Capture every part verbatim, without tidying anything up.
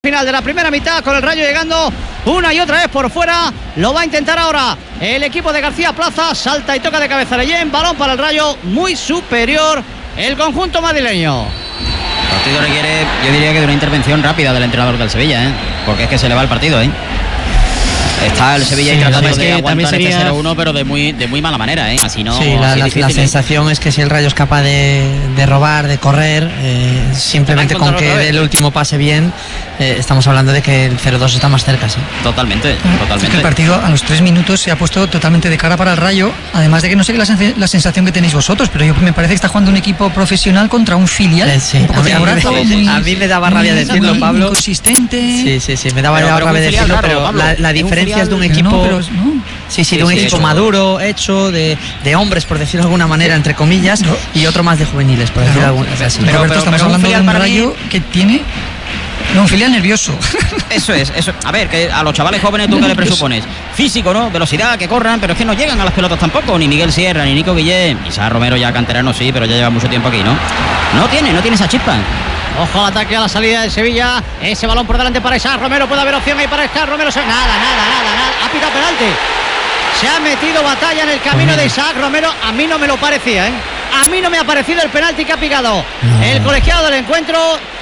Final de la primera mitad, con el Rayo llegando una y otra vez por fuera. Lo va a intentar ahora el equipo de García Plaza. Salta y toca de cabeza Leyen. Balón para el Rayo, muy superior el conjunto madrileño. El partido requiere, yo diría que de una intervención rápida del entrenador del Sevilla, ¿eh? Porque es que se le va el partido, ¿eh? Está el Sevilla sí, y tratando de aguantar sería... este cero uno, pero de muy, de muy mala manera, ¿eh? Así no, sí, la, la, la sensación es que si el Rayo es capaz de, de robar, de correr, eh, simplemente con que dé el último pase bien, eh, estamos hablando de que el cero dos está más cerca, sí. Totalmente, ah, totalmente. Es que el partido a los tres minutos se ha puesto totalmente de cara para el Rayo, además de que no sé qué la, la sensación que tenéis vosotros, pero yo me parece que está jugando un equipo profesional contra un filial. Eh, sí. Un poco a, mí, brazo, me, muy, a mí me daba rabia muy, decirlo, muy Pablo. Inconsistente. Sí, sí, sí, me daba pero, rabia pero decirlo, raro, pero Pablo, la, la diferencia filial, es de un pero equipo... No, pero, no. Sí, sí, de sí, un sí, equipo eso. maduro, hecho de, de hombres, por decirlo de alguna manera, entre comillas, no. y otro más de juveniles, por decirlo no. de alguna así. Pero, pero, Roberto, pero, estamos pero hablando un de un para Rayo mí... que tiene... No, un filial nervioso. Eso es, eso. A ver, que a los chavales jóvenes tú qué le presupones. Físico, ¿no? Velocidad, que corran, pero es que no llegan a las pelotas tampoco. Ni Miguel Sierra, ni Nico Guillén. Isaac Romero ya canterano sí, pero ya lleva mucho tiempo aquí, ¿no? No tiene, no tiene esa chispa. Ojo al ataque a la salida de Sevilla. Ese balón por delante para Isaac Romero. Puede haber opción ahí para Isaac Romero. Nada, nada, nada, nada. Ha pitado penalti. Se ha metido Batalla en el camino de Isaac Romero. A mí no me lo parecía, ¿eh? A mí no me ha parecido el penalti que ha picado no. el colegiado del encuentro.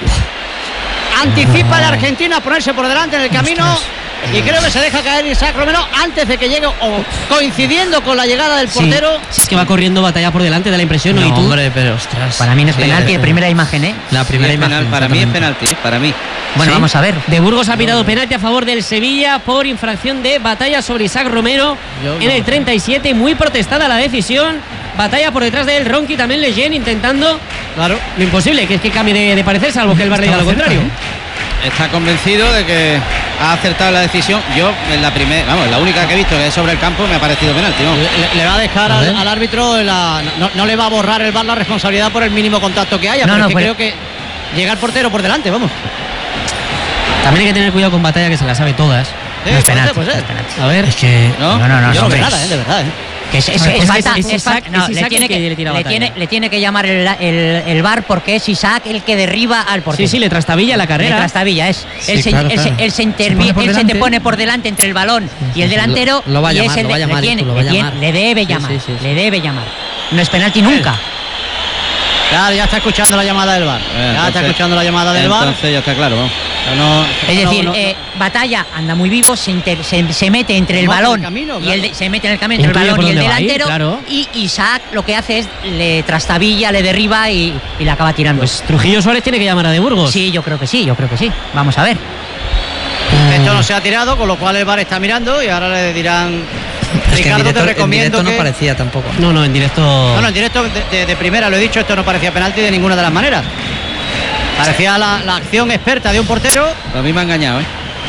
Anticipa el argentino a ponerse por delante en el camino. Ostras. Y creo que se deja caer Isaac Romero antes de que llegue, o coincidiendo con la llegada del portero. Sí, si es que va corriendo Batalla por delante, da la impresión, ¿no? No, ¿Y tú? hombre, pero ostras. Para mí no es sí, penalti, la primera imagen, ¿eh? La primera sí, imagen. Penal, para mí es penalti, ¿eh? Para mí. Bueno, ¿Sí? vamos a ver. De Burgos ha pitado penalti a favor del Sevilla por infracción de Batalla sobre Isaac Romero Yo en no. el treinta y siete. Muy protestada la decisión. Batalla por detrás de él, Ronqui también Leyen intentando claro lo imposible, que es que cambie de, de parecer, salvo que el Bar diga lo contrario. Está convencido de que ha acertado la decisión. Yo en la primera, vamos, la única que he visto que es sobre el campo me ha parecido penalti, ¿no? Le, le va a dejar a al, al árbitro la, no, no le va a borrar el V A R la responsabilidad por el mínimo contacto que haya, no, pero no, es que pues... creo que llega el portero por delante, vamos. También hay que tener cuidado con Batalla, que se las sabe todas. Sí, no es penalti, pues, no es penalti. A ver, es que no, no, no, no, yo no no veo nada, ¿eh? De verdad, ¿eh? Que es, es, es, es, falta, es, es, es Isaac, no, es le, tiene que, que le, tira le, tiene, le tiene que llamar el, el, el V A R porque es Isaac el que derriba al portero. Sí, sí, le trastabilla la carrera. Le trastabilla, es. Sí, él, se, claro, él, claro. se, él, se, intervi- se, él se te pone por delante entre el balón sí, y el delantero. Lo, lo va a llamar, y es el lo va a llamar, le, tiene, lo va a le, llamar. le debe llamar, sí, sí, sí, le debe llamar. No es penalti nunca. Claro, ya está escuchando la llamada del V A R. Ya entonces, está escuchando la llamada del V A R. Entonces ya está claro, vamos. No, es decir, no, no, eh, Batalla anda muy vivo, se, inter, se, se mete entre el balón el camino, claro. y el de, se mete en el camino entre el balón y el delantero ir, claro. y Isaac lo que hace es le trastabilla, le derriba y, y la acaba tirando. Pues Trujillo Suárez tiene que llamar a De Burgos. Sí, yo creo que sí, yo creo que sí. Vamos a ver. Esto no se ha tirado, con lo cual el V A R está mirando y ahora le dirán. Es Ricardo, que en directo, te recomiendo en directo que... no parecía tampoco. No, no, en directo. No, no, en directo de, de, de primera lo he dicho, esto no parecía penalti de ninguna de las maneras. Parecía la, la acción experta de un portero. A mí me ha engañado, ¿eh?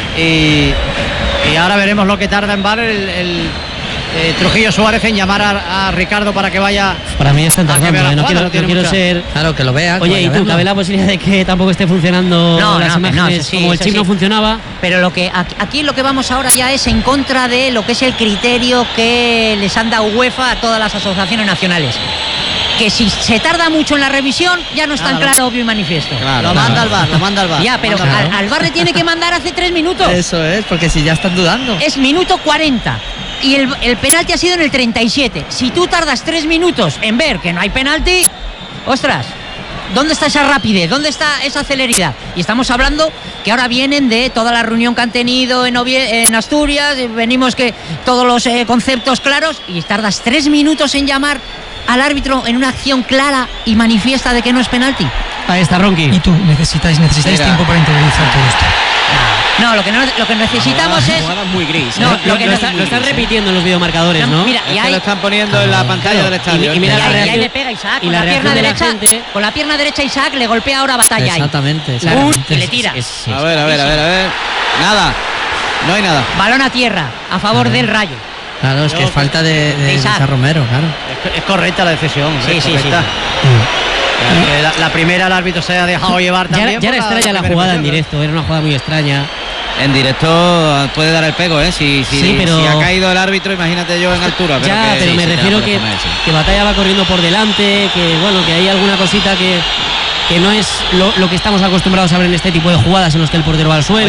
Y, y ahora veremos lo que tarda en V A R el, el eh, Trujillo Suárez en llamar a, a Ricardo para que vaya. Para mí están tardando, ¿eh? No quiero, no no quiero mucha... ser. Claro, que lo vea. Oye, ¿y tú cabe la posibilidad de que tampoco esté funcionando no, las no, imágenes no, sí, como el chip sí. no funcionaba? Pero lo que aquí lo que vamos ahora ya es en contra de lo que es el criterio que les han dado UEFA a todas las asociaciones nacionales. Que si se tarda mucho en la revisión ya no es tan claro, obvio y manifiesto. Claro, lo manda al V A R, lo manda al V A R. Ya, pero al, al V A R le tiene que mandar hace tres minutos. Eso es, porque si ya están dudando. Es minuto cuarenta. Y el, el penalti ha sido en el treinta y siete. Si tú tardas tres minutos en ver que no hay penalti, ostras, ¿dónde está esa rapidez? ¿Dónde está esa celeridad? Y estamos hablando que ahora vienen de toda la reunión que han tenido en, Ovie en Asturias, venimos que todos los eh, conceptos claros, y tardas tres minutos en llamar al árbitro en una acción clara y manifiesta de que no es penalti. Ahí está Ronqui. Y tú, necesitáis, necesitáis Mira. tiempo para interiorizar todo esto. No, lo que, no, lo que necesitamos no, es... no, muy gris. No, ¿eh? lo que lo, no, está, lo están repitiendo en los videomarcadores, ¿no? Mira, es y que hay, lo están poniendo en la pantalla claro, del estadio. Y, y mira y la ahí, reacción, y ahí le pega Isaac y con la, la, pierna de la derecha, gente. con la pierna derecha Isaac le golpea ahora Batalla ahí. Exactamente. Y le tira. Es, es, es, a ver, a ver, a ver, a ver. Nada. No hay nada. Balón a tierra a favor del Rayo. Claro, es que Yo, es falta de, de, de Isaac. de Romero, claro. Es, es correcta la decisión. Sí, es sí, correcta. sí. La, la primera el árbitro se ha dejado llevar Ya, también. ya era por extraña la primera jugada en impresión, directo, era una jugada muy extraña. En directo puede dar el pego, ¿eh? Si, si, Sí, pero- si ha caído el árbitro, imagínate yo en altura. Pero Ya, que, pero sí, me sí, te la refiero puedes que, comer, sí. que Batalla va corriendo por delante, que bueno, que hay alguna cosita que, que no es lo, lo que estamos acostumbrados a ver en este tipo de jugadas en los que el portero va al suelo.